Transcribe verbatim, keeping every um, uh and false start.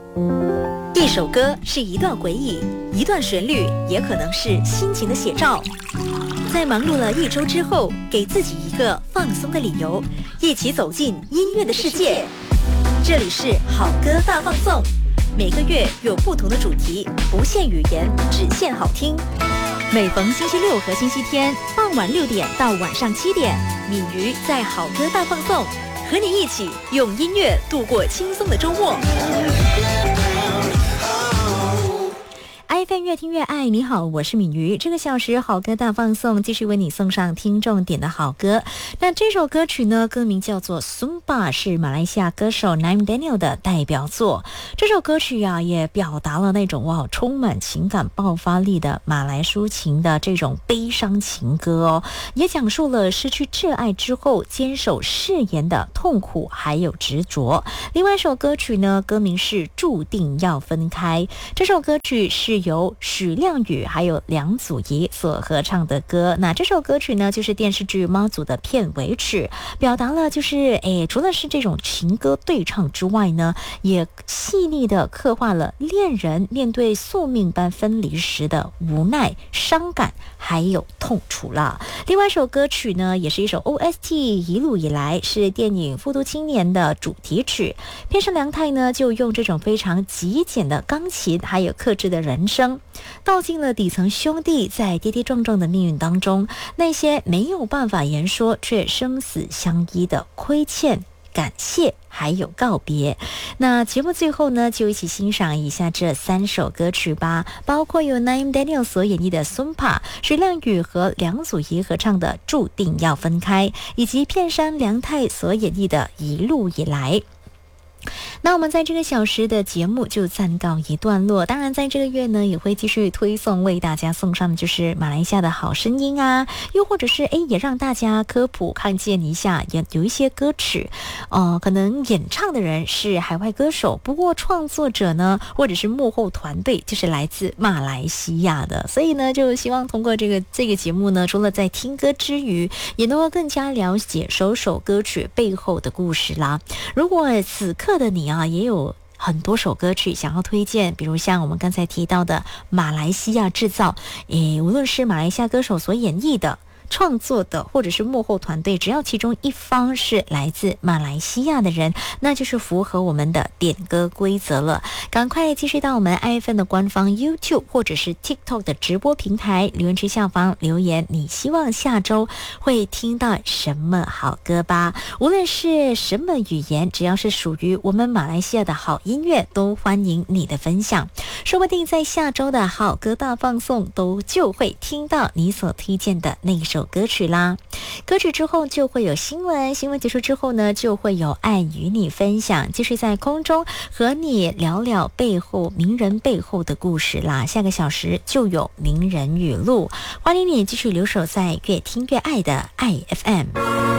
一首歌是一段回忆，一段旋律也可能是心情的写照。在忙碌了一周之后，给自己一个放松的理由，一起走进音乐的世界。这里是好歌大放送，每个月有不同的主题，不限语言，只限好听。每逢星期六和星期天傍晚六点到晚上七点，敏瑜在好歌大放送，和你一起用音乐度过轻松的周末。爱饭越听越爱，你好，我是敏瑜。这个小时好歌大放送，继续为你送上听众点的好歌。那这首歌曲呢，歌名叫做 Sumba， 是马来西亚歌手 Naim Daniel 的代表作。这首歌曲啊，也表达了那种哇充满情感爆发力的马来抒情的这种悲伤情歌哦，也讲述了失去挚爱之后坚守誓言的痛苦还有执着。另外一首歌曲呢，歌名是注定要分开。这首歌曲是由许亮宇还有梁祖仪所合唱的歌。那这首歌曲呢，就是电视剧《妈祖》的片尾曲，表达了就是诶，除了是这种情歌对唱之外呢，也细腻的刻画了恋人面对宿命般分离时的无奈、伤感还有痛楚了。另外一首歌曲呢，也是一首 O S T， 一路以来是电影《复读青年》的主题曲。片上梁太呢，就用这种非常极简的钢琴还有克制的人声，道尽了底层兄弟在跌跌撞撞的命运当中，那些没有办法言说却生死相依的亏欠、感谢还有告别。那节目最后呢，就一起欣赏一下这三首歌曲吧，包括由 Naim Daniel 所演绎的 Sumba， 许亮宇和梁祖仪合唱的注定要分开，以及片山梁太所演绎的一路以来。那我们在这个小时的节目就暂告一段落，当然在这个月呢，也会继续推送为大家送上的就是马来西亚的好声音啊，又或者是诶也让大家科普看见一下，也有一些歌曲呃，可能演唱的人是海外歌手，不过创作者呢或者是幕后团队就是来自马来西亚的，所以呢就希望通过这个这个节目呢，除了在听歌之余，也能够更加了解首首歌曲背后的故事啦。如果此刻的你啊，也有很多首歌曲想要推荐，比如像我们刚才提到的马来西亚制造，诶，无论是马来西亚歌手所演绎的、创作的，或者是幕后团队，只要其中一方是来自马来西亚的人，那就是符合我们的点歌规则了。赶快继续到我们 I F M 的官方 YouTube 或者是 TikTok 的直播平台留言区下方留言，你希望下周会听到什么好歌吧。无论是什么语言，只要是属于我们马来西亚的好音乐，都欢迎你的分享。说不定在下周的好歌大放送都就会听到你所推荐的那一首歌曲啦。歌曲之后就会有新闻，新闻结束之后呢，就会有爱与你分享，继续在空中和你聊聊背后名人背后的故事啦。下个小时就有名人语录，欢迎你继续留守在越听越爱的爱 F M。